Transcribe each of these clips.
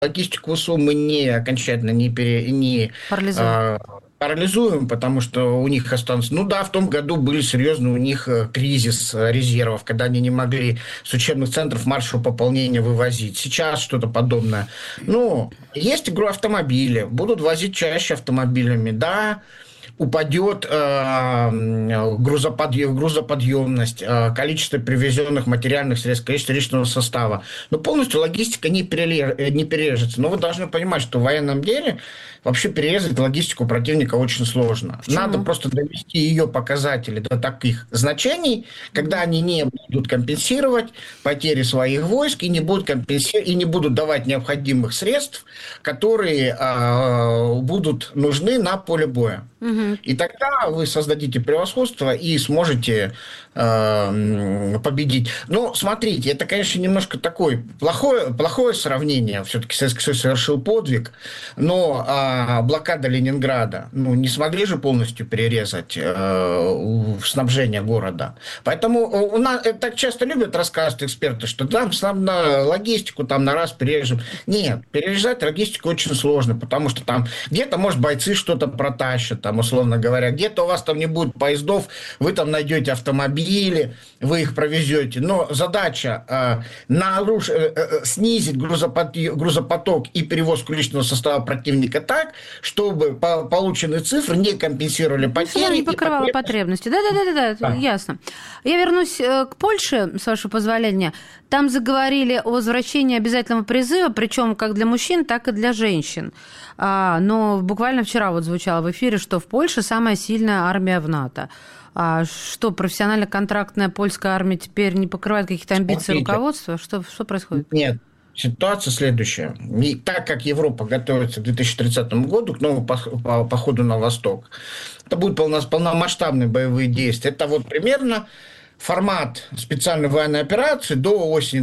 логистику ВСУ мы не окончательно не Парализуем. парализуем, потому что у них останутся... Ну да, в том году были серьезные у них кризис резервов, когда они не могли с учебных центров маршевого пополнения вывозить. Сейчас что-то подобное. Ну, есть игру автомобили, будут возить чаще автомобилями, да, упадет грузоподъемность, количество привезенных материальных средств, количество личного состава. Но полностью логистика не перережется. Но вы должны понимать, что в военном деле вообще перерезать логистику противника очень сложно. Почему? Надо просто довести ее показатели до таких значений, когда они не будут компенсировать потери своих войск и не будут давать необходимых средств, которые будут нужны на поле боя. Угу. И тогда вы создадите превосходство и сможете победить. Но смотрите, это, конечно, немножко такое плохое сравнение. Все-таки Советский Союз совершил подвиг, но блокада Ленинграда, не смогли же полностью перерезать снабжение города. Поэтому у нас так часто любят рассказывать эксперты, что там на логистику на раз перережем. Нет, перерезать логистику очень сложно, потому что там где-то, может, бойцы что-то протащат, условно говоря, где-то у вас там не будет поездов, вы там найдете автомобили, вы их провезете. Но задача снизить грузопоток и перевозку личного состава противника так, чтобы полученные цифры не компенсировали потери. Не покрывала потребности. Да, ясно. Я вернусь к Польше, с вашего позволения. Там заговорили о возвращении обязательного призыва, причем как для мужчин, так и для женщин. Но буквально вчера звучало в эфире, что в Польше самая сильная армия в НАТО. А что, профессионально-контрактная польская армия теперь не покрывает каких-то амбиций руководства? Что происходит? Нет. Ситуация следующая. И так как Европа готовится к 2030 году, к новому походу на восток, это будут полномасштабные боевые действия. Это примерно формат специальной военной операции до осени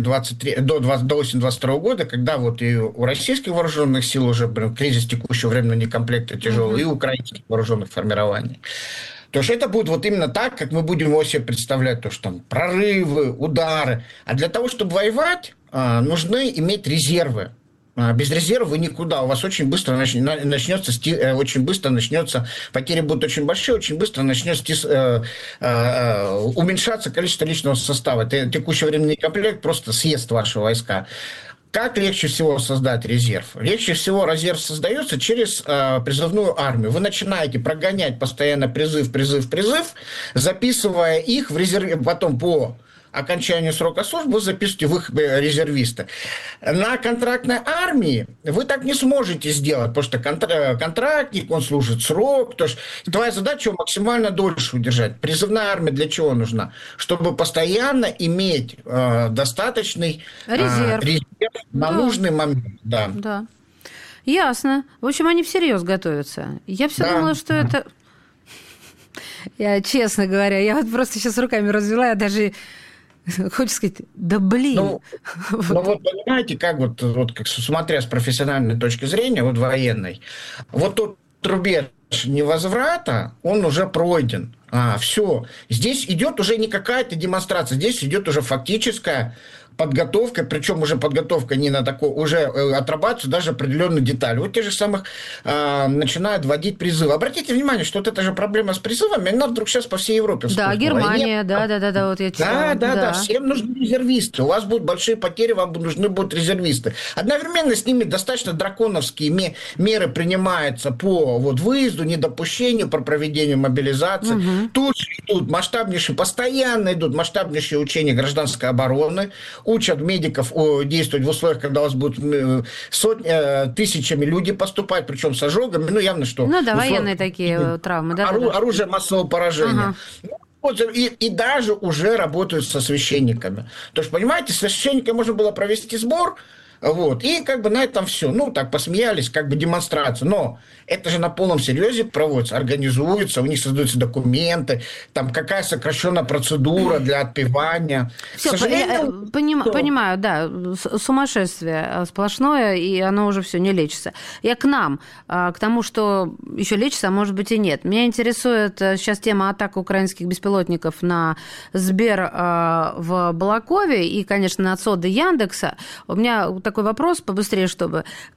22 года, когда и у российских вооруженных сил уже кризис текущего временного некомплекта тяжелый, и у украинских вооруженных формирований. То есть это будет именно так, как мы будем его себе представлять, то что там прорывы, удары. А для того, чтобы воевать, нужны иметь резервы. Без резерва вы никуда. У вас очень быстро начнется, потери будут очень большие, очень быстро начнется уменьшаться количество личного состава. Текущий временный комплект просто съест ваши войска. Как легче всего создать резерв? Легче всего резерв создается через призывную армию. Вы начинаете прогонять постоянно призыв, записывая их в резерв, потом по окончанию срока службы вы записываете в их резервисты. На контрактной армии вы так не сможете сделать, потому что контрактник, он служит срок. То есть твоя задача максимально дольше удержать. Призывная армия для чего нужна? Чтобы постоянно иметь достаточный резерв на нужный момент. Да. Ясно. В общем, они всерьез готовятся. Я все думала, что это... Я, честно говоря, я просто сейчас руками развела, я даже... Хочется сказать, да блин. Понимаете, как смотря с профессиональной точки зрения, военной, тот рубеж невозврата, он уже пройден. Все. Здесь идет уже не какая-то демонстрация, здесь идет уже фактическая подготовка, причем уже подготовка не на такой, уже отрабатываются даже определенные детали. Те же самых начинают вводить призывы. Обратите внимание, что это же проблема с призывами, она вдруг сейчас по всей Европе вспыхнула. Да, Германия, да, я читала. Да, всем нужны резервисты. У вас будут большие потери, вам нужны будут резервисты. Одновременно с ними достаточно драконовские меры принимаются по выезду, недопущению, по проведению мобилизации. Угу. Тут постоянно идут масштабнейшие учения гражданской обороны, учат медиков действовать в условиях, когда у вас будут тысячами людей поступать, причем с ожогами, явно что... военные такие травмы, да? Оружие массового поражения. Ага. И даже уже работают со священниками. То есть, понимаете, со священниками можно было провести сбор, и на этом все. Посмеялись, демонстрацию. Но это же на полном серьезе проводится, организуется, у них создаются документы, там какая сокращенная процедура для отпевания. Всё, понимаю, да, сумасшествие сплошное, и оно уже все не лечится. Я к тому, что еще лечится, а может быть и нет. Меня интересует сейчас тема атак украинских беспилотников на Сбер в Балакове и, конечно, на ЦОДы Яндекса. У меня такой вопрос побыстрее, чтобы.